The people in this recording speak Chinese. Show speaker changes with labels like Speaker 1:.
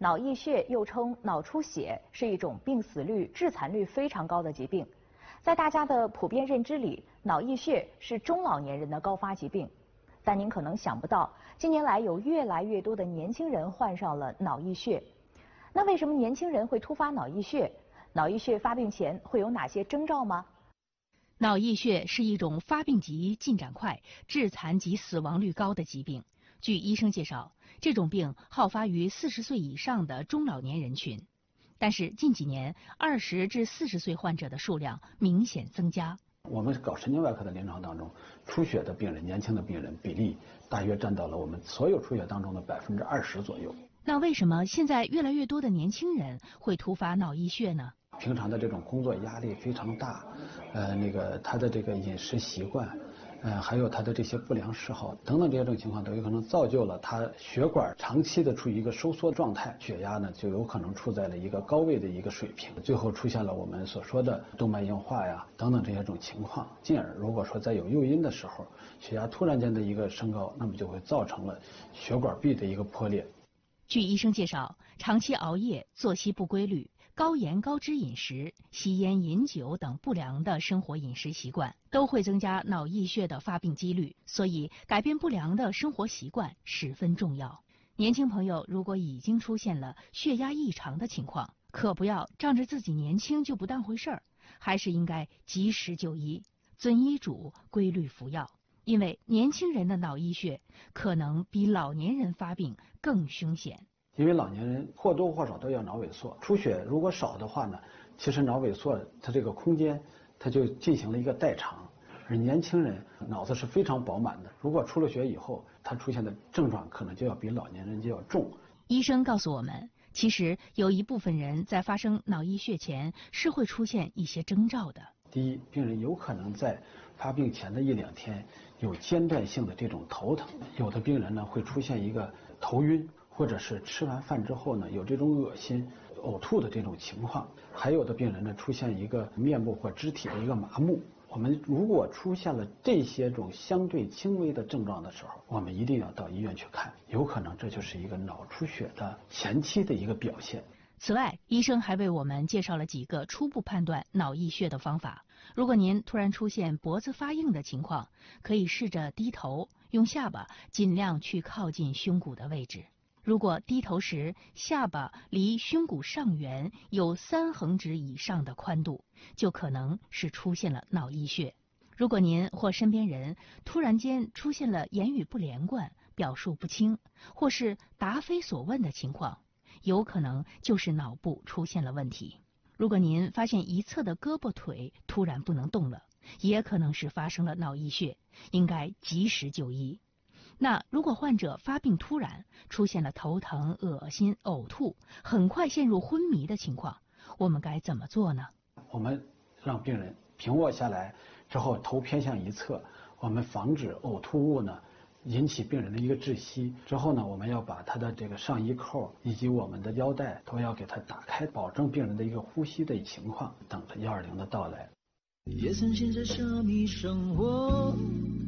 Speaker 1: 脑溢血又称脑出血，是一种病死率、致残率非常高的疾病。在大家的普遍认知里，脑溢血是中老年人的高发疾病。但您可能想不到，近年来有越来越多的年轻人患上了脑溢血。那为什么年轻人会突发脑溢血？脑溢血发病前会有哪些征兆吗？
Speaker 2: 脑溢血是一种发病急、进展快、致残及死亡率高的疾病。据医生介绍，这种病好发于40岁以上的中老年人群，但是近几年20至40岁患者的数量明显增加。
Speaker 3: 我们搞神经外科的临床当中，出血的病人，年轻的病人比例大约占到了我们所有出血当中的20%左右。
Speaker 2: 那为什么现在越来越多的年轻人会突发脑溢血呢？
Speaker 3: 平常的这种工作压力非常大，他的这个饮食习惯，还有他的这些不良嗜好等等这种情况，都有可能造就了他血管长期的处于一个收缩状态，血压呢就有可能处在了一个高位的一个水平，最后出现了我们所说的动脉硬化呀等等这些种情况。进而如果说在有诱因的时候，血压突然间的一个升高，那么就会造成了血管壁的一个破裂。
Speaker 2: 据医生介绍，长期熬夜、作息不规律、高盐高脂饮食、吸烟饮酒等不良的生活饮食习惯都会增加脑溢血的发病几率，所以改变不良的生活习惯十分重要。年轻朋友如果已经出现了血压异常的情况，可不要仗着自己年轻就不当回事儿，还是应该及时就医，遵医嘱，规律服药。因为年轻人的脑溢血可能比老年人发病更凶险。
Speaker 3: 因为老年人或多或少都有脑萎缩，出血如果少的话呢，其实脑萎缩它这个空间它就进行了一个代偿，而年轻人脑子是非常饱满的，如果出了血以后，他出现的症状可能就要比老年人就要重。
Speaker 2: 医生告诉我们，其实有一部分人在发生脑溢血前是会出现一些征兆的。
Speaker 3: 第一，病人有可能在发病前的1-2天有间断性的这种头疼，有的病人呢会出现一个头晕，或者是吃完饭之后呢有这种恶心、呕吐的这种情况，还有的病人呢出现一个面部或肢体的一个麻木。我们如果出现了这些种相对轻微的症状的时候，我们一定要到医院去看，有可能这就是一个脑出血的前期的一个表现。
Speaker 2: 此外，医生还为我们介绍了几个初步判断脑溢血的方法。如果您突然出现脖子发硬的情况，可以试着低头，用下巴尽量去靠近胸骨的位置。如果低头时下巴离胸骨上缘有3横指以上的宽度，就可能是出现了脑溢血。如果您或身边人突然间出现了言语不连贯、表述不清，或是答非所问的情况，有可能就是脑部出现了问题。如果您发现一侧的胳膊腿突然不能动了，也可能是发生了脑溢血，应该及时就医。那如果患者发病突然，出现了头疼、恶心、呕吐，很快陷入昏迷的情况，我们该怎么做呢？
Speaker 3: 我们让病人平卧下来之后，头偏向一侧，我们防止呕吐物呢引起病人的一个窒息。之后呢，我们要把他的这个上衣扣以及我们的腰带都要给他打开，保证病人的一个呼吸的情况，等着120的到来。
Speaker 4: 也曾陷在奢靡生活，